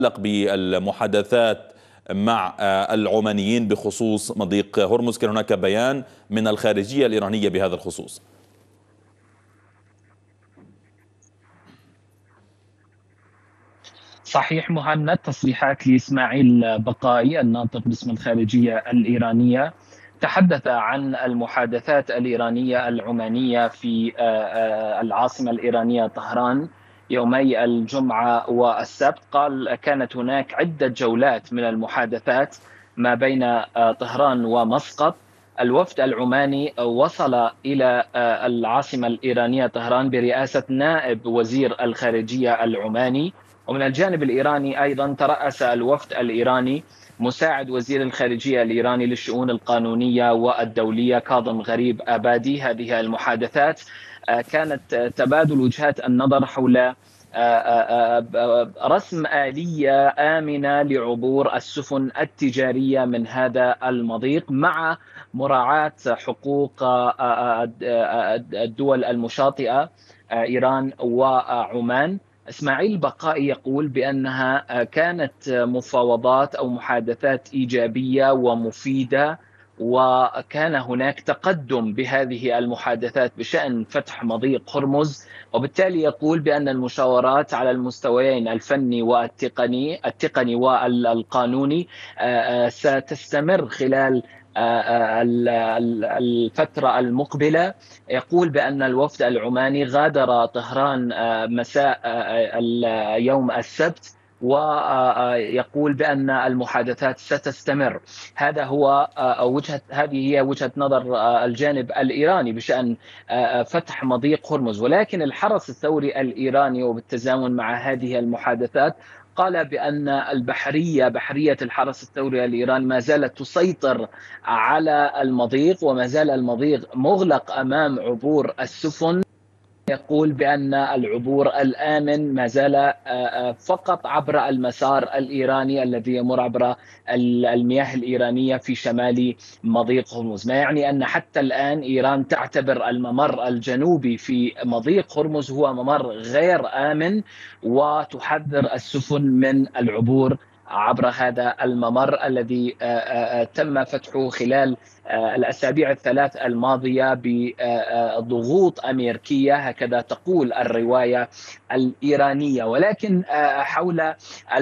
بالمحادثات مع العمانيين بخصوص مضيق هرمز، كان هناك بيان من الخارجية الإيرانية بهذا الخصوص. صحيح مهند، تصريحات لإسماعيل بقائي الناطق باسم الخارجية الإيرانية تحدث عن المحادثات الإيرانية العمانية في العاصمة الإيرانية طهران يومي الجمعة والسبت. قال كانت هناك عدة جولات من المحادثات ما بين طهران ومسقط. الوفد العماني وصل إلى العاصمة الإيرانية طهران برئاسة نائب وزير الخارجية العماني، ومن الجانب الإيراني أيضا ترأس الوفد الإيراني مساعد وزير الخارجية الإيراني للشؤون القانونية والدولية كاظم غريب آبادي. هذه المحادثات كانت تبادل وجهات النظر حول رسم آلية آمنة لعبور السفن التجارية من هذا المضيق مع مراعاة حقوق الدول المشاطئة إيران وعمان. إسماعيل بقائي يقول بأنها كانت مفاوضات أو محادثات إيجابية ومفيدة، وكان هناك تقدم بهذه المحادثات بشأن فتح مضيق هرمز، وبالتالي يقول بأن المشاورات على المستويين الفني والتقني والقانوني ستستمر خلال الفترة المقبلة. يقول بأن الوفد العماني غادر طهران مساء يوم السبت، ويقول بأن المحادثات ستستمر. هذه هي وجهة نظر الجانب الإيراني بشأن فتح مضيق هرمز. ولكن الحرس الثوري الإيراني وبالتزامن مع هذه المحادثات قال بأن بحرية الحرس الثوري الإيراني ما زالت تسيطر على المضيق، وما زال المضيق مغلق أمام عبور السفن. يقول بأن العبور الآمن ما زال فقط عبر المسار الإيراني الذي يمر عبر المياه الإيرانية في شمال مضيق هرمز، ما يعني أن حتى الآن إيران تعتبر الممر الجنوبي في مضيق هرمز هو ممر غير آمن، وتحذر السفن من العبور عبر هذا الممر الذي تم فتحه خلال الأسابيع الثلاث الماضية بضغوط أمريكية، هكذا تقول الرواية الإيرانية. ولكن حول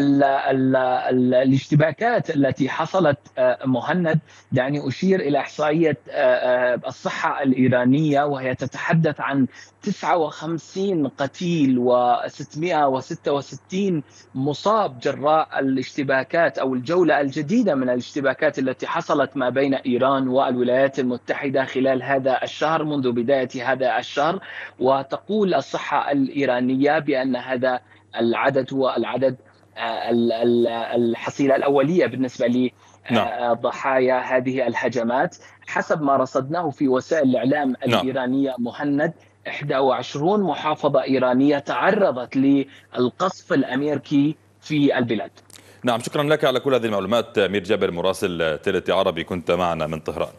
الاشتباكات التي حصلت مهند، دعني أشير إلى إحصائية الصحة الإيرانية، وهي تتحدث عن 59 قتيل و666 مصاب جراء الاشتباكات أو الجولة الجديدة من الاشتباكات التي حصلت ما بين إيران والولايات المتحدة خلال هذا الشهر منذ بداية هذا الشهر. وتقول الصحة الإيرانية بأن هذا العدد هو العدد الحصيلة الأولية بالنسبة لضحايا هذه الهجمات. حسب ما رصدناه في وسائل الإعلام الإيرانية مهند، 21 محافظة إيرانية تعرضت للقصف الأمريكي في البلاد. نعم، شكرا لك على كل هذه المعلومات. أمير جابر مراسل تلت عربي كنت معنا من طهران.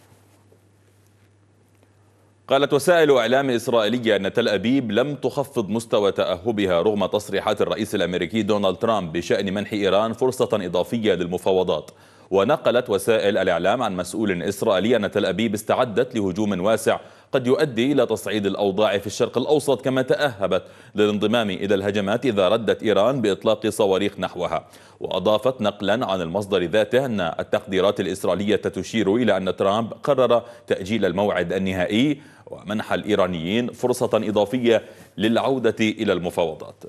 قالت وسائل إعلام إسرائيلية أن تل أبيب لم تخفض مستوى تأهبها رغم تصريحات الرئيس الأمريكي دونالد ترامب بشأن منح إيران فرصة إضافية للمفاوضات. ونقلت وسائل الإعلام عن مسؤول إسرائيلي أن تل أبيب استعدت لهجوم واسع قد يؤدي إلى تصعيد الأوضاع في الشرق الأوسط، كما تأهبت للانضمام إلى الهجمات إذا ردت إيران بإطلاق صواريخ نحوها. وأضافت نقلا عن المصدر ذاته أن التقديرات الإسرائيلية تشير إلى أن ترامب قرر تأجيل الموعد النهائي ومنح الإيرانيين فرصة إضافية للعودة إلى المفاوضات.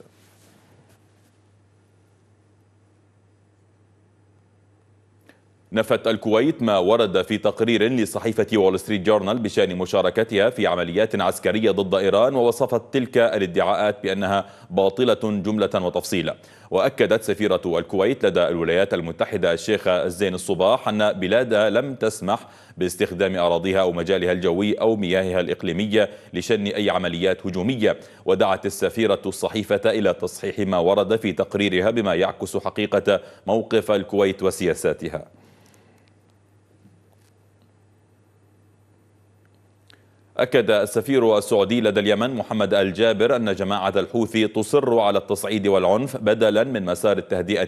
نفت الكويت ما ورد في تقرير لصحيفة وول ستريت جورنال بشأن مشاركتها في عمليات عسكرية ضد إيران، ووصفت تلك الادعاءات بأنها باطلة جملة وتفصيلا. وأكدت سفيرة الكويت لدى الولايات المتحدة الشيخة زين الصباح أن بلادها لم تسمح باستخدام أراضيها أو مجالها الجوي أو مياهها الإقليمية لشن أي عمليات هجومية. ودعت السفيرة الصحيفة إلى تصحيح ما ورد في تقريرها بما يعكس حقيقة موقف الكويت وسياساتها. أكد السفير السعودي لدى اليمن محمد الجابر أن جماعة الحوثي تصر على التصعيد والعنف بدلا من مسار التهدئة